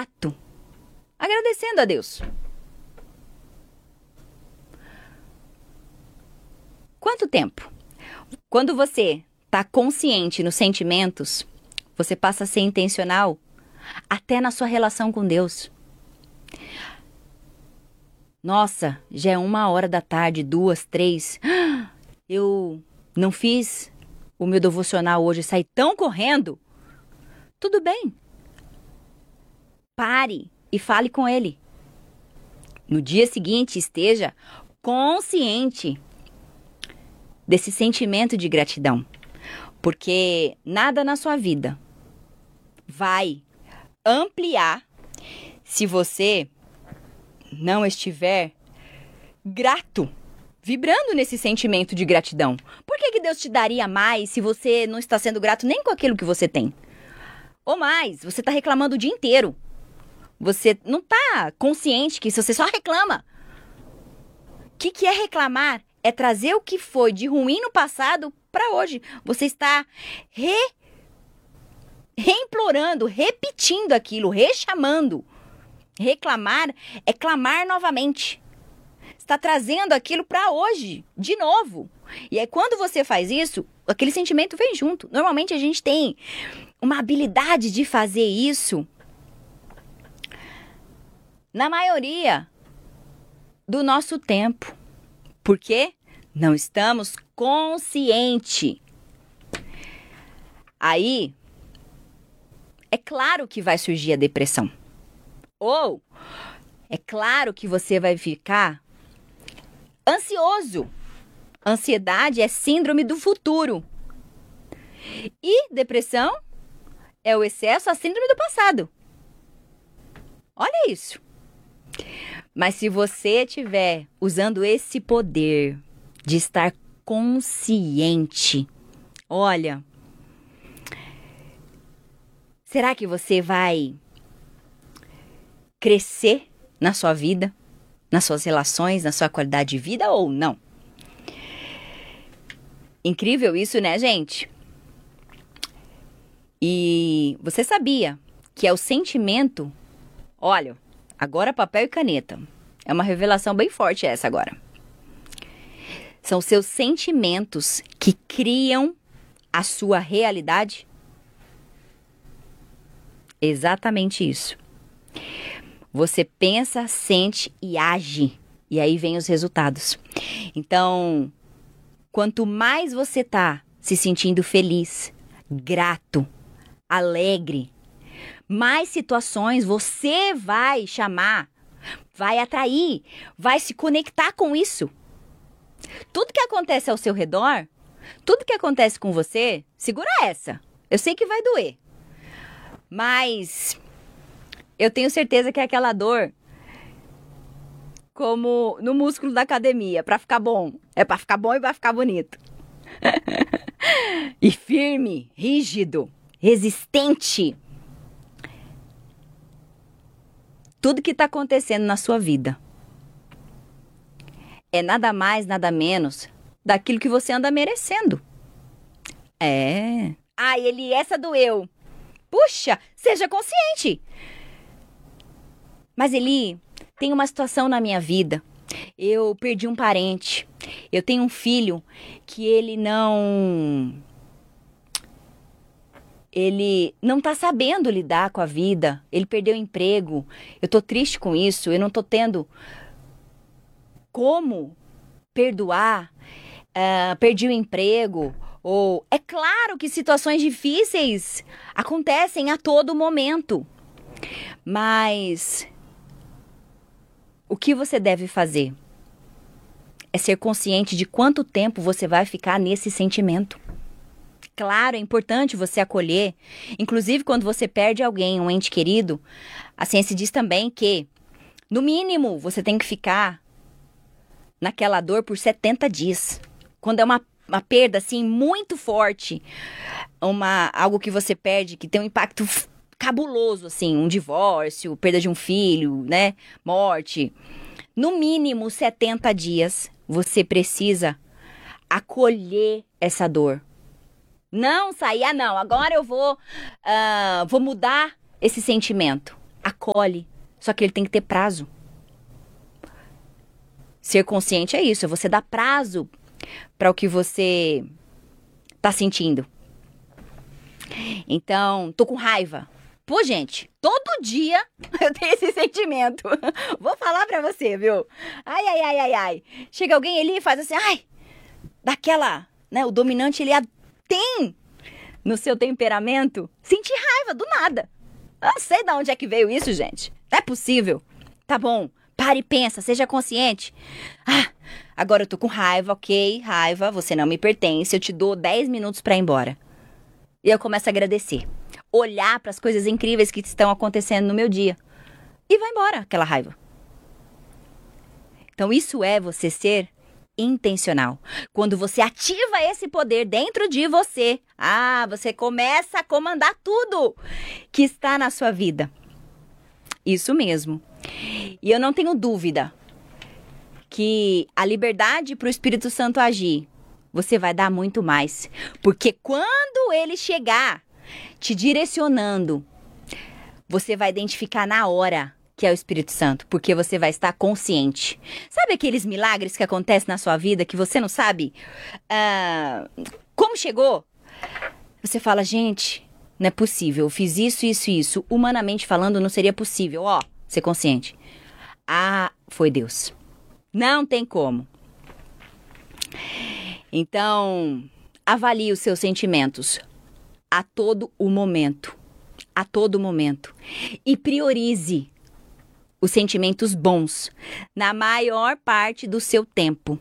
grato, agradecendo a Deus. Quanto tempo? Quando você está consciente nos sentimentos, você passa a ser intencional até na sua relação com Deus. Nossa, já é 1h da tarde, 2, 3. Eu não fiz o meu devocional hoje, saí tão correndo. Tudo bem. Pare e fale com Ele. No dia seguinte, esteja consciente desse sentimento de gratidão. Porque nada na sua vida vai ampliar se você não estiver grato, vibrando nesse sentimento de gratidão. Por que Deus te daria mais se você não está sendo grato nem com aquilo que você tem? Ou mais, você está reclamando o dia inteiro. Você não está consciente que você só reclama. O que é reclamar? É trazer o que foi de ruim no passado para hoje. Você está reimplorando, repetindo aquilo, rechamando. Reclamar é clamar novamente. Está trazendo aquilo para hoje, de novo. E aí quando você faz isso, aquele sentimento vem junto. Normalmente a gente tem uma habilidade de fazer isso na maioria do nosso tempo. Por quê? Não estamos conscientes. Aí, é claro que vai surgir a depressão. Ou, é claro que você vai ficar ansioso. Ansiedade é síndrome do futuro. E depressão é o excesso, a síndrome do passado. Olha isso. Mas se você estiver usando esse poder de estar consciente, olha, será que você vai crescer na sua vida, nas suas relações, na sua qualidade de vida ou não? Incrível isso, né, gente? E você sabia que é o sentimento... Olha, agora papel e caneta. É uma revelação bem forte essa agora. São seus sentimentos que criam a sua realidade? Exatamente isso. Você pensa, sente e age. E aí vem os resultados. Então, quanto mais você tá se sentindo feliz, grato, alegre, mais situações você vai chamar, vai atrair, vai se conectar com isso. Tudo que acontece ao seu redor, tudo que acontece com você, segura essa. Eu sei que vai doer. Mas eu tenho certeza que é aquela dor como no músculo da academia, pra ficar bom. É pra ficar bom e pra ficar bonito. E firme, rígido, resistente. Tudo que está acontecendo na sua vida é nada mais, nada menos daquilo que você anda merecendo. Ai, Eli, essa doeu. Puxa, seja consciente. Mas, Eli, tem uma situação na minha vida. Eu perdi um parente. Eu tenho um filho que ele não tá sabendo lidar com a vida. Ele perdeu o emprego. Eu tô triste com isso. Eu não tô tendo como perdoar. Perdi o emprego. Ou é claro que situações difíceis acontecem a todo momento. Mas o que você deve fazer é ser consciente de quanto tempo você vai ficar nesse sentimento. Claro, é importante você acolher. Inclusive, quando você perde alguém, um ente querido, a ciência diz também que, no mínimo, você tem que ficar naquela dor por 70 dias. Quando é uma perda, assim, muito forte, algo que você perde, que tem um impacto cabuloso, assim, um divórcio, perda de um filho, né, morte. No mínimo, 70 dias, você precisa acolher essa dor. Não sair, não, agora eu vou mudar esse sentimento. acolhe, só que ele tem que ter prazo. Ser consciente é isso, é você dar prazo para o que você tá sentindo. Então, tô com raiva. Pô, gente, todo dia eu tenho esse sentimento. Vou falar pra você, viu? Ai. Chega alguém ali e faz assim, daquela, né? O dominante, ele tem no seu temperamento sentir raiva do nada. Eu não sei de onde é que veio isso, gente. Não é possível. Tá bom, pare e pensa, seja consciente. Agora eu tô com raiva, ok? Raiva, você não me pertence, eu te dou 10 minutos pra ir embora. E eu começo a agradecer. Olhar para as coisas incríveis que estão acontecendo no meu dia. E vai embora aquela raiva. Então isso é você ser intencional. Quando você ativa esse poder dentro de você, você começa a comandar tudo que está na sua vida. Isso mesmo. E eu não tenho dúvida que a liberdade para o Espírito Santo agir, você vai dar muito mais. Porque quando ele chegar te direcionando, você vai identificar na hora que é o Espírito Santo, porque você vai estar consciente. Sabe aqueles milagres que acontecem na sua vida que você não sabe como chegou? Você fala, gente, não é possível, eu fiz isso. Humanamente falando, não seria possível. Ser consciente. Foi Deus. Não tem como. Então, avalie os seus sentimentos a todo o momento. A todo momento. E priorize os sentimentos bons na maior parte do seu tempo.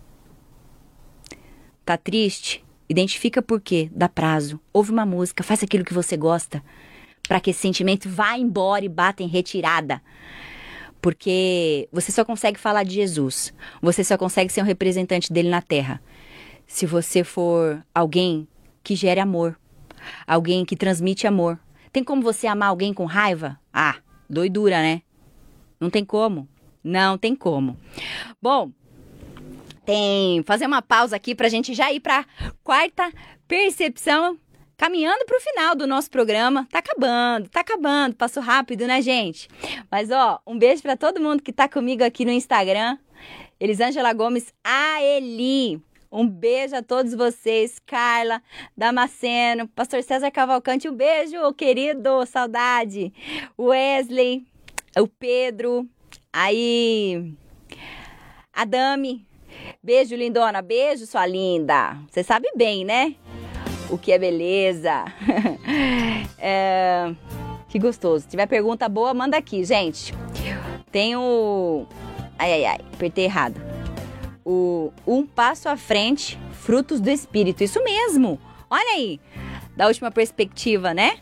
Tá triste? Identifica por quê. Dá prazo. Ouve uma música. Faz aquilo que você gosta. Para que esse sentimento vá embora e bata em retirada. Porque você só consegue falar de Jesus. Você só consegue ser um representante dele na terra. Se você for alguém que gere amor. Alguém que transmite amor. Tem como você amar alguém com raiva? Doidura, né? Não tem como. Não tem como. Bom, fazer uma pausa aqui pra gente já ir pra quarta percepção. Caminhando pro final do nosso programa. Tá acabando. Passou rápido, né, gente? Mas, um beijo pra todo mundo que tá comigo aqui no Instagram. Elisângela Gomes, Eli. Um beijo a todos vocês. Carla Damasceno, Pastor César Cavalcante, um beijo, querido, saudade. Wesley, o Pedro, aí, a Dami. Beijo, lindona, beijo, sua linda. Você sabe bem, né? O que é beleza. Que gostoso. Se tiver pergunta boa, manda aqui, gente. Tem o... apertei errado. Um passo à frente, frutos do Espírito. Isso mesmo. Olha aí. Da última perspectiva, né?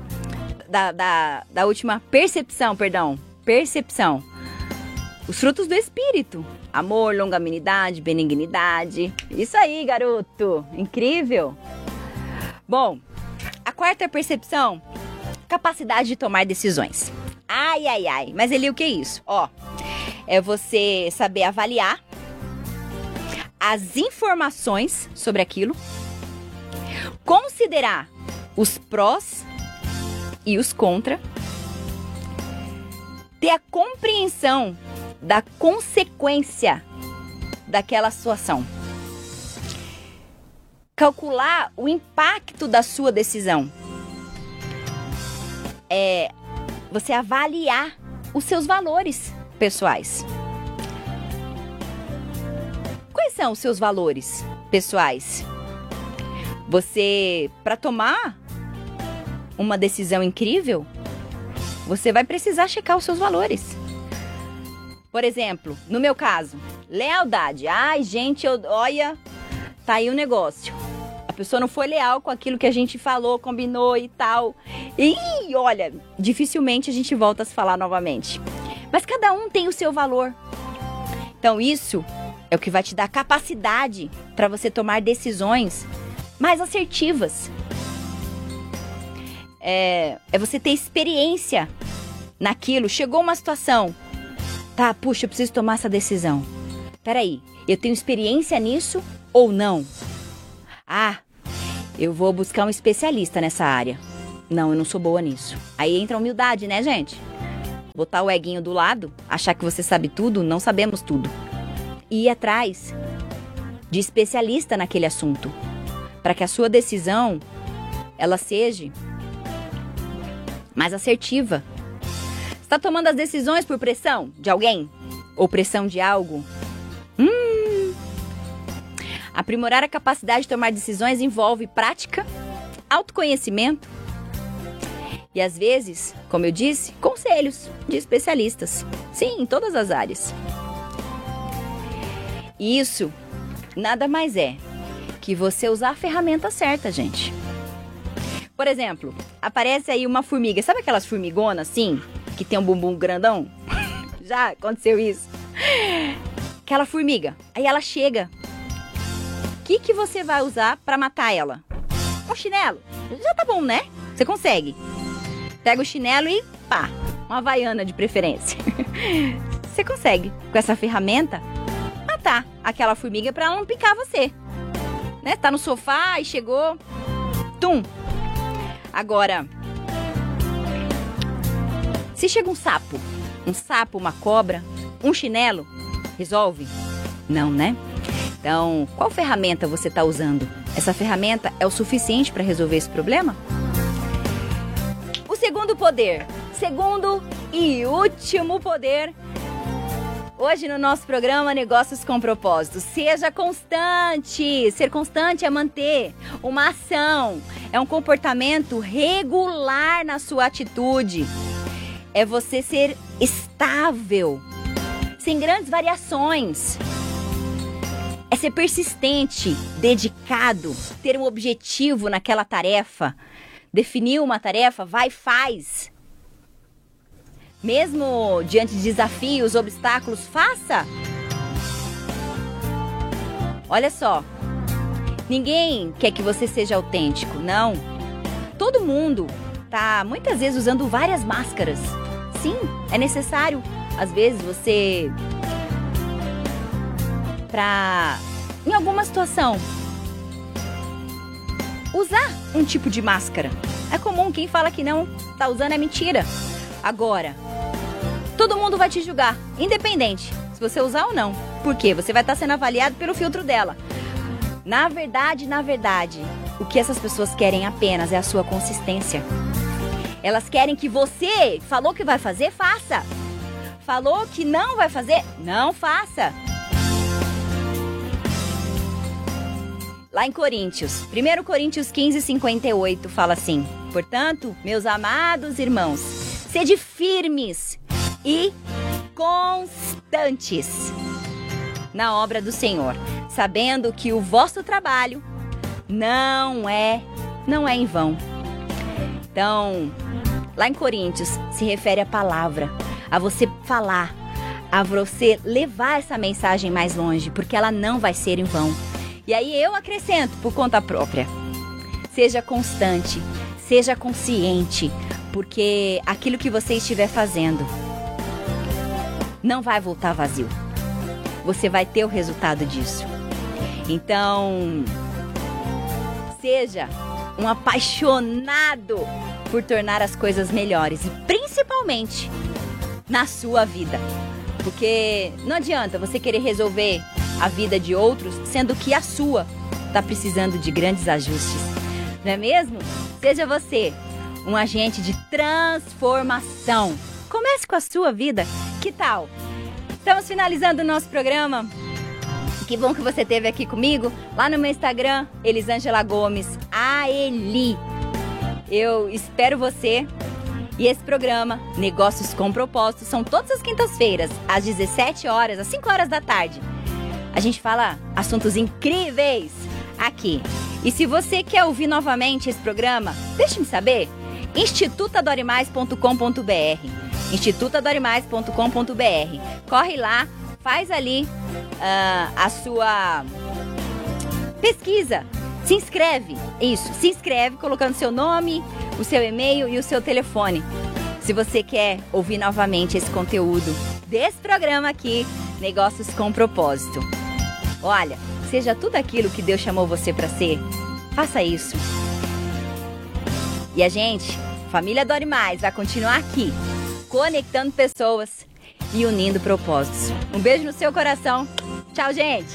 Da última percepção, perdão. Percepção. Os frutos do Espírito. Amor, longanimidade, benignidade. Isso aí, garoto. Incrível. Bom, a quarta percepção, capacidade de tomar decisões. Mas ele, o que é isso? É você saber avaliar as informações sobre aquilo, considerar os prós e os contra, ter a compreensão da consequência daquela situação, calcular o impacto da sua decisão, você avaliar os seus valores pessoais. Quais são os seus valores pessoais? Você, para tomar uma decisão incrível, você vai precisar checar os seus valores. Por exemplo, no meu caso, lealdade. Gente, olha, tá aí o negócio. A pessoa não foi leal com aquilo que a gente falou, combinou e tal. E olha, dificilmente a gente volta a se falar novamente. Mas cada um tem o seu valor. Então isso é o que vai te dar capacidade para você tomar decisões mais assertivas. É você ter experiência naquilo. Chegou uma situação. Puxa, eu preciso tomar essa decisão. Peraí, eu tenho experiência nisso ou não? Eu vou buscar um especialista nessa área. Não, eu não sou boa nisso. Aí entra a humildade, né, gente? botar o eguinho do lado, achar que você sabe tudo, não sabemos tudo. E ir atrás de especialista naquele assunto, para que a sua decisão, ela seja mais assertiva. Está tomando as decisões por pressão de alguém? Ou pressão de algo? Aprimorar a capacidade de tomar decisões envolve prática, autoconhecimento e, às vezes, como eu disse, conselhos de especialistas. Sim, em todas as áreas. E isso nada mais é que você usar a ferramenta certa, gente. Por exemplo, aparece aí uma formiga. Sabe aquelas formigonas, assim, que tem um bumbum grandão? Já aconteceu isso? Aquela formiga. Aí ela chega. O que você vai usar para matar ela? Um chinelo. Já tá bom, né? Você consegue. Pega o chinelo e pá, uma havaiana de preferência. Você consegue, com essa ferramenta, matar aquela formiga para ela não picar você. Né? Tá no sofá e chegou. Tum. Agora, se chega um sapo, uma cobra, um chinelo, resolve? Não, né? Então, qual ferramenta você está usando? Essa ferramenta é o suficiente para resolver esse problema? O segundo poder, segundo e último poder, hoje no nosso programa Negócios com Propósito. Seja constante. Ser constante é manter uma ação, é um comportamento regular na sua atitude. É você ser estável, sem grandes variações. É ser persistente, dedicado, ter um objetivo naquela tarefa. Definir uma tarefa, vai e faz. Mesmo diante de desafios, obstáculos, faça. Olha só, ninguém quer que você seja autêntico, não. Todo mundo tá muitas vezes usando várias máscaras. Sim, é necessário, às vezes, você... em alguma situação, usar um tipo de máscara. É comum, quem fala que não tá usando é mentira. Agora, todo mundo vai te julgar, independente se você usar ou não. Por quê? Você vai estar sendo avaliado pelo filtro dela. Na verdade, o que essas pessoas querem apenas é a sua consistência. Elas querem que você falou que vai fazer, faça. Falou que não vai fazer, não faça. Lá em Coríntios, 1 Coríntios 15:58 fala assim: portanto, meus amados irmãos, sede firmes e constantes na obra do Senhor, sabendo que o vosso trabalho não é em vão. Então, lá em Coríntios se refere à palavra, a você falar, a você levar essa mensagem mais longe, porque ela não vai ser em vão. E aí eu acrescento por conta própria. Seja constante, seja consciente, porque aquilo que você estiver fazendo não vai voltar vazio. Você vai ter o resultado disso. Então, seja um apaixonado por tornar as coisas melhores e principalmente na sua vida. Porque não adianta você querer resolver a vida de outros, sendo que a sua está precisando de grandes ajustes. Não é mesmo? Seja você um agente de transformação. Comece com a sua vida. Que tal? Estamos finalizando o nosso programa. Que bom que você esteve aqui comigo. Lá no meu Instagram, Elisângela Gomes, AELI. Eu espero você. E esse programa, Negócios com Propósito, são todas as quintas-feiras, às 17 horas, às 5 horas da tarde. A gente fala assuntos incríveis aqui. E se você quer ouvir novamente esse programa, deixe-me saber. institutadorimais.com.br institutadorimais.com.br. Corre lá, faz ali a sua pesquisa. Se inscreve. Isso, se inscreve colocando seu nome, o seu e-mail e o seu telefone. Se você quer ouvir novamente esse conteúdo desse programa aqui, Negócios com Propósito. Olha, seja tudo aquilo que Deus chamou você para ser. Faça isso. E a gente, Família Dore Mais, vai continuar aqui conectando pessoas e unindo propósitos. Um beijo no seu coração. Tchau, gente!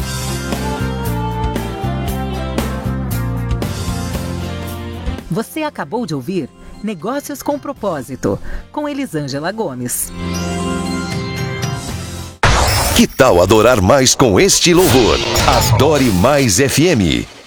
Você acabou de ouvir Negócios com Propósito, com Elisângela Gomes. Que tal adorar mais com este louvor? Adore Mais FM.